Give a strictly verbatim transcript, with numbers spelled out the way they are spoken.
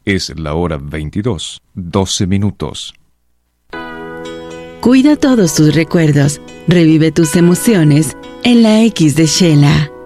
Es la hora veintidós, doce minutos. Cuida todos tus recuerdos. Revive tus emociones en la X de Sheila.